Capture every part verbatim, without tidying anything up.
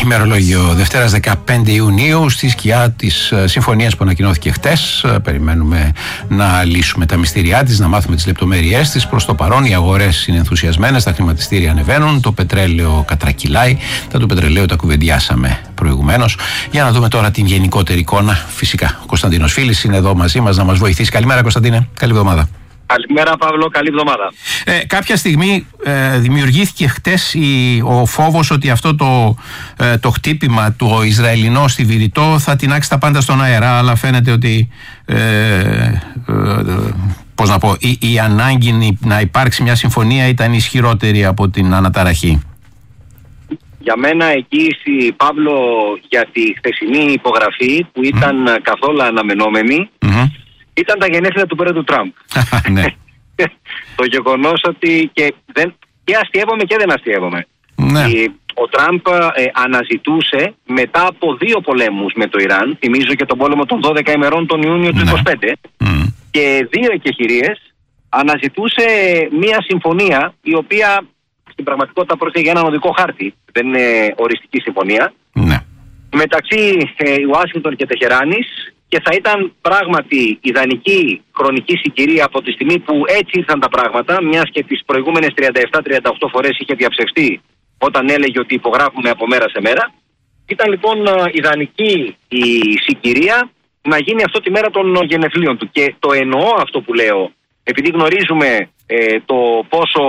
Ημερολόγιο Δευτέρας δεκαπέντε Ιουνίου, στη σκιά της συμφωνίας που ανακοινώθηκε χτες. Περιμένουμε να λύσουμε τα μυστήριά της, να μάθουμε τις λεπτομέρειές της. Προς το παρόν οι αγορές είναι ενθουσιασμένες, τα χρηματιστήρια ανεβαίνουν, το πετρέλαιο κατρακυλάει. Τα του πετρελαίου τα κουβεντιάσαμε προηγουμένως. Για να δούμε τώρα την γενικότερη εικόνα. Φυσικά, ο Κωνσταντίνος Φίλης είναι εδώ μαζί μας να μας βοηθήσει. Καλημέρα, Κωνσταντίνε. Καλή εβδομάδα. Καλημέρα, Παύλο. Καλή εβδομάδα. Ε, κάποια στιγμή ε, δημιουργήθηκε χτες η, ο φόβος ότι αυτό το, ε, το χτύπημα του Ισραηλινό στη Βηρητό θα τεινάξει τα πάντα στον αέρα, αλλά φαίνεται ότι ε, ε, ε, πώς να πω, η, η ανάγκη να υπάρξει μια συμφωνία ήταν ισχυρότερη από την αναταραχή. Για μένα εγγύηση, Παύλο, για τη χθεσινή υπογραφή που ήταν mm. καθόλου αναμενόμενη, mm-hmm. ήταν τα γενέθλια του πρόεδρου Τραμπ. Ναι. Το γεγονός ότι και, δεν, και αστειεύομαι και δεν αστειεύομαι. Ναι. Ο Τραμπ ε, αναζητούσε μετά από δύο πολέμους με το Ιράν, θυμίζω και τον πόλεμο των δώδεκα ημερών τον Ιούνιο του είκοσι πέντε, mm. και δύο εκεχηρίες, αναζητούσε μια συμφωνία η οποία στην πραγματικότητα πρόκειται για έναν οδικό χάρτη, δεν είναι οριστική συμφωνία, ναι. μεταξύ ε, Ουάσιγκτον και Τεχεράνης, και θα ήταν πράγματι ιδανική χρονική συγκυρία από τη στιγμή που έτσι ήρθαν τα πράγματα, μιας και τις προηγούμενες τριάντα επτά τριάντα οκτώ φορές είχε διαψευστεί όταν έλεγε ότι υπογράφουμε από μέρα σε μέρα. Ήταν λοιπόν ιδανική η συγκυρία να γίνει αυτό τη μέρα των γενεθλίων του. Και το εννοώ αυτό που λέω, επειδή γνωρίζουμε ε, το πόσο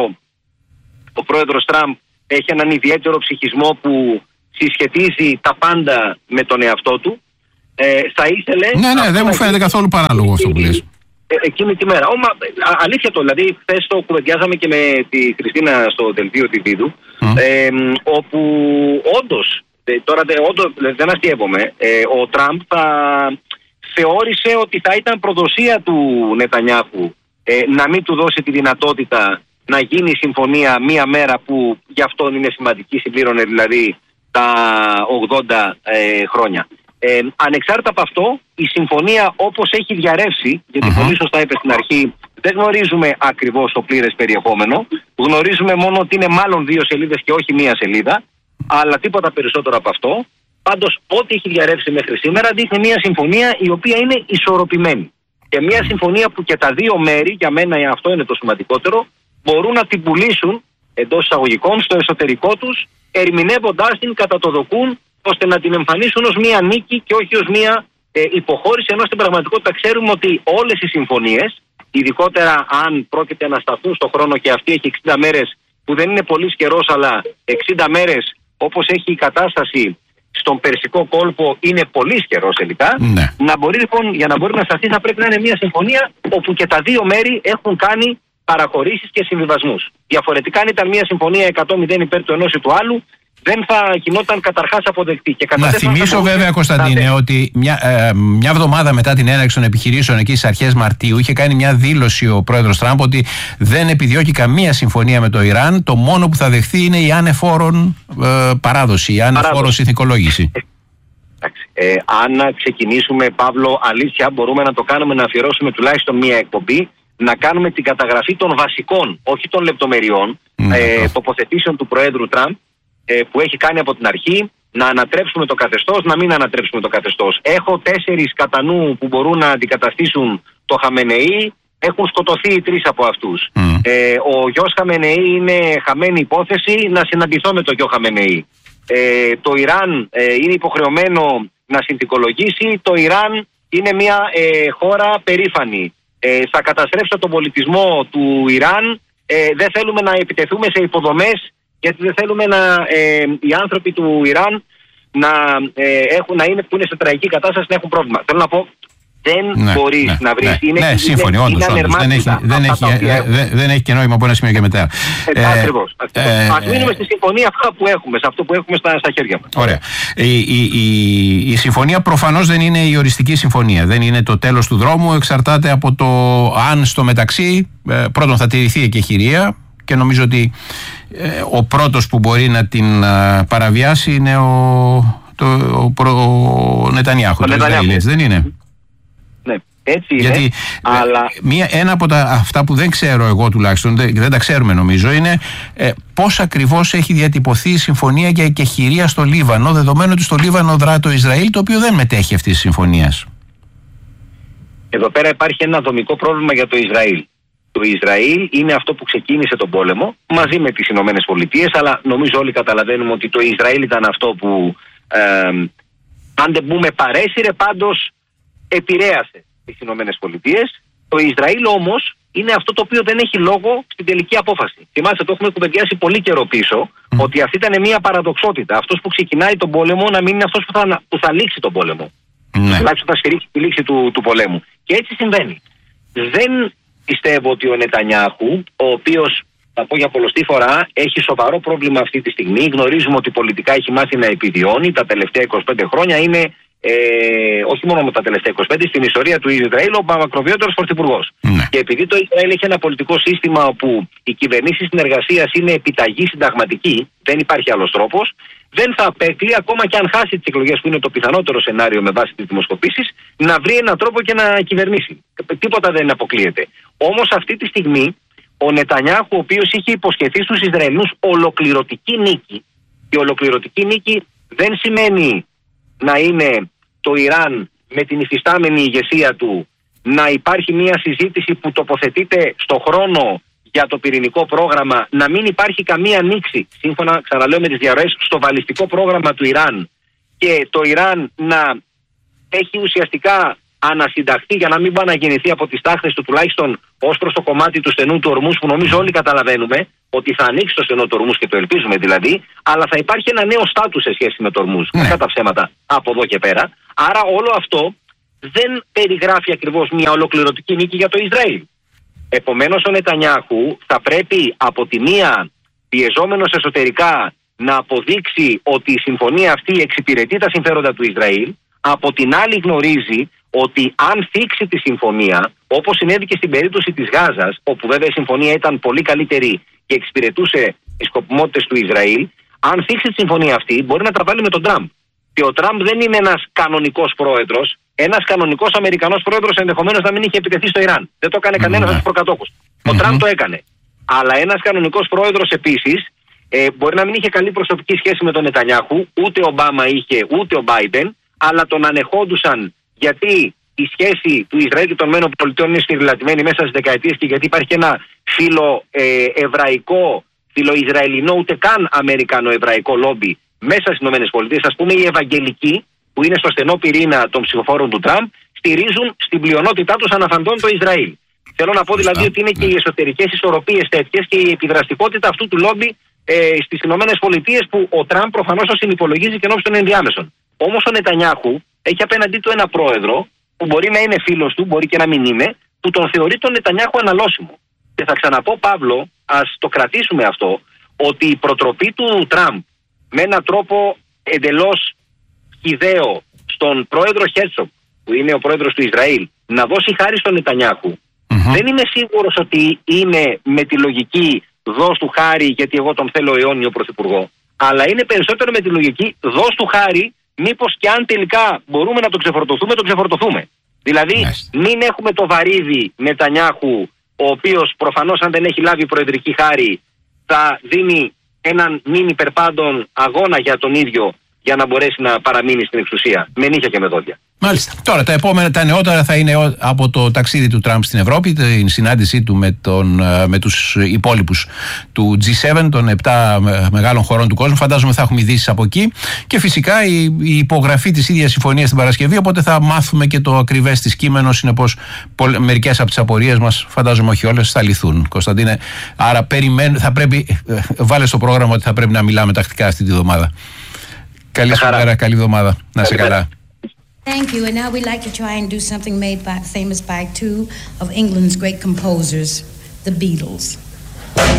ο πρόεδρος Τραμπ έχει έναν ιδιαίτερο ψυχισμό που συσχετίζει τα πάντα με τον εαυτό του. Ε, θα ήθελε. Ναι, ναι, δεν μου φαίνεται καθόλου παράλογο αυτό που λες. Εκείνη τη μέρα. Ωμα, αλήθεια το, δηλαδή, χθες το κουβεντιάζαμε και με τη Χριστίνα στο δελτίο τη Βίδου, mm. ε, όπου όντως, τώρα όντως, δεν αστειεύομαι, ε, ο Τραμπ θα θεώρησε ότι θα ήταν προδοσία του Νετανιάχου ε, να μην του δώσει τη δυνατότητα να γίνει συμφωνία μία μέρα που γι' αυτόν είναι σημαντική, συμπλήρωνε δηλαδή τα ογδόντα ε, χρόνια. Ε, ανεξάρτητα από αυτό, η συμφωνία όπως έχει διαρρεύσει, γιατί uh-huh. πολύ σωστά είπε στην αρχή, δεν γνωρίζουμε ακριβώς το πλήρες περιεχόμενο, γνωρίζουμε μόνο ότι είναι μάλλον δύο σελίδες και όχι μία σελίδα, αλλά τίποτα περισσότερο από αυτό. Πάντως, ό,τι έχει διαρρεύσει μέχρι σήμερα δείχνει μία συμφωνία η οποία είναι ισορροπημένη. Και μία συμφωνία που και τα δύο μέρη, για μένα αυτό είναι το σημαντικότερο, μπορούν να την πουλήσουν εντός εισαγωγικών στο εσωτερικό τους, ερμηνεύοντάς την κατά το δοκούν, ώστε να την εμφανίσουν ως μία νίκη και όχι ως μία ε, υποχώρηση, ενώ στην πραγματικότητα ξέρουμε ότι όλες οι συμφωνίες, ειδικότερα αν πρόκειται να σταθούν στον χρόνο, και αυτή έχει εξήντα μέρες, που δεν είναι πολύ καιρός, αλλά εξήντα μέρες όπως έχει η κατάσταση στον Περσικό κόλπο είναι πολύ καιρός τελικά, ναι. να μπορεί λοιπόν, για να μπορεί να σταθεί, θα πρέπει να είναι μία συμφωνία όπου και τα δύο μέρη έχουν κάνει παραχωρήσεις και συμβιβασμούς. Διαφορετικά, αν ήταν μία συμφωνία εκατό μηδέν υπέρ του ενός ή του άλλου, δεν θα γινόταν καταρχάς αποδεκτή. Και να θυμίσω θα βέβαια, Κωνσταντίνε, θα... ότι μια, ε, μια εβδομάδα μετά την έναρξη των επιχειρήσεων εκεί στις αρχές Μαρτίου είχε κάνει μια δήλωση ο πρόεδρος Τραμπ ότι δεν επιδιώκει καμία συμφωνία με το Ιράν. Το μόνο που θα δεχθεί είναι η ανεφόρον ε, παράδοση, η ανεφόρον συνθηκολόγηση. Ε, αν ξεκινήσουμε, Παύλο, αλήθεια μπορούμε να το κάνουμε, να αφιερώσουμε τουλάχιστον μία εκπομπή, να κάνουμε την καταγραφή των βασικών, όχι των λεπτομεριών, mm, ε, τοποθετήσεων του Προέδρου Τραμπ, που έχει κάνει από την αρχή, να ανατρέψουμε το καθεστώς, να μην ανατρέψουμε το καθεστώς. Έχω τέσσερις κατά νου που μπορούν να αντικαταστήσουν το Χαμενεή, έχουν σκοτωθεί οι τρεις από αυτούς. Mm. Ε, ο γιος Χαμενεή είναι χαμένη υπόθεση, να συναντηθώ με το γιο Χαμενεή. Ε, το Ιράν ε, είναι υποχρεωμένο να συνθηκολογήσει, το Ιράν είναι μια ε, χώρα περήφανη. Ε, θα καταστρέψω τον πολιτισμό του Ιράν, ε, δεν θέλουμε να επιτεθούμε σε υποδομές, γιατί δεν θέλουμε να, ε, οι άνθρωποι του Ιράν να, ε, έχουν, να είναι, που είναι σε τραγική κατάσταση να έχουν πρόβλημα. Θέλω να πω, δεν ναι, μπορείς ναι, να βρεις. Ναι, είναι, ναι, σύμφωνοι, είναι, όντως, είναι όντως. Δεν έχει, δεν, έχει, ε, δεν, δεν έχει και νόημα από ένα σημείο και μετά. Ε, ε, ακριβώς. ακριβώς. Ε, Ας μείνουμε ε, στη συμφωνία αυτά που έχουμε, σε αυτό που έχουμε στα, στα χέρια μας. Ωραία. Η, η, η, η συμφωνία προφανώς δεν είναι η οριστική συμφωνία. Δεν είναι το τέλος του δρόμου. Εξαρτάται από το αν στο μεταξύ ε, πρώτον θα τηρηθεί η εκεχηρία. Και νομίζω ότι ε, ο πρώτος που μπορεί να την α, παραβιάσει είναι ο, το, ο, ο, ο Νετανιάχου. Το Ισραήλ, δεν είναι. Ναι. Έτσι είναι. Γιατί αλλά... μία, ένα από τα, αυτά που δεν ξέρω εγώ τουλάχιστον, δεν, δεν τα ξέρουμε νομίζω, είναι ε, πώς ακριβώς έχει διατυπωθεί η συμφωνία για εκεχηρία στο Λίβανο, δεδομένου ότι στο Λίβανο δρά το Ισραήλ, το οποίο δεν μετέχει αυτής της συμφωνίας. Εδώ πέρα υπάρχει ένα δομικό πρόβλημα για το Ισραήλ. Το Ισραήλ είναι αυτό που ξεκίνησε τον πόλεμο μαζί με τις Ηνωμένες Πολιτείες, αλλά νομίζω όλοι καταλαβαίνουμε ότι το Ισραήλ ήταν αυτό που, ε, αν δεν πούμε παρέσυρε, πάντως επηρέασε τις Ηνωμένες Πολιτείες. Το Ισραήλ όμως είναι αυτό το οποίο δεν έχει λόγο στην τελική απόφαση. Θυμάστε, το έχουμε κουβεντιάσει πολύ καιρό πίσω, mm. ότι αυτή ήταν μια παραδοξότητα. Αυτός που ξεκινάει τον πόλεμο να μην είναι αυτός που θα, που θα λήξει τον πόλεμο. Mm. Τουλάχιστον θα στηρίξει τη λήξη του, του πολέμου. Και έτσι συμβαίνει. Δεν πιστεύω ότι ο Νετανιάχου, ο οποίος, θα πω για πολλοστή φορά, έχει σοβαρό πρόβλημα αυτή τη στιγμή. Γνωρίζουμε ότι πολιτικά έχει μάθει να επιβιώνει τα τελευταία είκοσι πέντε χρόνια. Είναι Ε, όχι μόνο με τα τελευταία είκοσι πέντε, στην ιστορία του Ισραήλ ο μακροβιότερος πρωθυπουργός. Ναι. Και επειδή το Ισραήλ έχει ένα πολιτικό σύστημα όπου οι κυβερνήσεις συνεργασίας είναι επιταγή συνταγματική, δεν υπάρχει άλλος τρόπος, δεν θα απέκλει, ακόμα και αν χάσει τις εκλογές, που είναι το πιθανότερο σενάριο με βάση τις δημοσκοπήσεις, να βρει έναν τρόπο και να κυβερνήσει. Τίποτα δεν αποκλείεται. Όμως αυτή τη στιγμή ο Νετανιάχου, ο οποίος είχε υποσχεθεί στους Ισραηλινούς ολοκληρωτική νίκη, και ολοκληρωτική νίκη δεν σημαίνει να είναι το Ιράν με την υφιστάμενη ηγεσία του, να υπάρχει μια συζήτηση που τοποθετείται στο χρόνο για το πυρηνικό πρόγραμμα, να μην υπάρχει καμία ανοίξη, σύμφωνα, ξαναλέω, με τις διαρροές, στο βαλιστικό πρόγραμμα του Ιράν, και το Ιράν να έχει ουσιαστικά ανασυνταχθεί, για να μην πάει να γεννηθεί από τις τάχτες του, τουλάχιστον ως προς το κομμάτι του στενού του Ορμούς, που νομίζω όλοι καταλαβαίνουμε ότι θα ανοίξει το στενό του Ορμούς, και το ελπίζουμε δηλαδή, αλλά θα υπάρχει ένα νέο στάτους σε σχέση με το Ορμούς, ναι. κατά ψέματα, από εδώ και πέρα. Άρα όλο αυτό δεν περιγράφει ακριβώς μια ολοκληρωτική νίκη για το Ισραήλ. Επομένως ο Νετανιάχου θα πρέπει από τη μία, πιεζόμενος εσωτερικά, να αποδείξει ότι η συμφωνία αυτή εξυπηρετεί τα συμφέροντα του Ισραήλ, από την άλλη γνωρίζει ότι αν θίξει τη συμφωνία, όπως συνέβη και στην περίπτωση της Γάζας, όπου βέβαια η συμφωνία ήταν πολύ καλύτερη και εξυπηρετούσε τις σκοπιμότητες του Ισραήλ, αν θίξει τη συμφωνία αυτή μπορεί να τα βάλει με τον Τραμπ. Και ο Τραμπ δεν είναι ένας κανονικός πρόεδρος. Ένας κανονικός Αμερικανός πρόεδρος ενδεχομένως να μην είχε επιτεθεί στο Ιράν. Δεν το έκανε κανένας από τους προκατόχους. Ο Τραμπ το έκανε. Αλλά ένας κανονικός πρόεδρος επίσης ε, μπορεί να μην είχε καλή προσωπική σχέση με τον Νετανιάχου, ούτε ο Ομπάμα είχε, ούτε ο Μπάιντεν, αλλά τον ανεχόντουσαν γιατί η σχέση του Ισραήλ και των ΗΠΑ είναι σφυριλατημένη μέσα στις δεκαετίες, και γιατί υπάρχει ένα φιλοεβραϊκό, φιλοϊσραηλινό, ούτε καν αμερικανοεβραϊκό λόμπι μέσα στις ΗΠΑ. Ας πούμε, οι Ευαγγελικοί, που είναι στο στενό πυρήνα των ψηφοφόρων του Τραμπ, στηρίζουν στην πλειονότητά τους αναφαντών το Ισραήλ. Θέλω να πω δηλαδή ότι είναι και οι εσωτερικές ισορροπίες τέτοιες και η επιδραστικότητα αυτού του λόμπι ε, στις ΗΠΑ, που ο Τραμπ προφανώς το συνυπολογίζει και ενώπιση των ενδιάμεσων. Όμως ο Νετανιάχου έχει απέναντί του ένα πρόεδρο που μπορεί να είναι φίλος του, μπορεί και να μην είναι, που τον θεωρεί τον Νετανιάχου αναλώσιμο. Και θα ξαναπώ, Παύλο, ας το κρατήσουμε αυτό, ότι η προτροπή του Τραμπ με έναν τρόπο εντελώς χυδαίο στον πρόεδρο Χέρτσοκ, που είναι ο πρόεδρος του Ισραήλ, να δώσει χάρη στον Νετανιάχου, mm-hmm. δεν είμαι σίγουρος ότι είναι με τη λογική δώσ' του χάρη γιατί εγώ τον θέλω αιώνιο πρωθυπουργό, αλλά είναι περισσότερο με τη λογική δώσ' του χάρη, μήπως και αν τελικά μπορούμε να τον ξεφορτωθούμε, τον ξεφορτωθούμε. Δηλαδή, yes. μην έχουμε το βαρύδι Νετανιάχου, ο οποίος προφανώς αν δεν έχει λάβει προεδρική χάρη θα δίνει έναν μην υπερπάντων αγώνα για τον ίδιο, για να μπορέσει να παραμείνει στην εξουσία, με νύχια και με δόντια. Μάλιστα. Τώρα τα επόμενα, τα νεότερα θα είναι από το ταξίδι του Τραμπ στην Ευρώπη, την συνάντησή του με, τον, με τους υπόλοιπους του τζι σέβεν, των επτά μεγάλων χωρών του κόσμου. Φαντάζομαι θα έχουμε ειδήσεις από εκεί. Και φυσικά η, η υπογραφή της ίδιας συμφωνίας την Παρασκευή, οπότε θα μάθουμε και το ακριβές της κείμενο. Συνεπώς, μερικές από τις απορίες μας, φαντάζομαι όχι όλες, θα λυθούν. Κωνσταντίνε, άρα περιμένω, θα πρέπει, βάλε στο πρόγραμμα ότι θα πρέπει να μιλάμε τακτικά αυτή τη βδομάδα. Καλή σου μέρα, καλή εβδομάδα. Να είσαι καλά. Thank you. And now we'd like to try and do something made by, famous by two of England's great composers, the Beatles.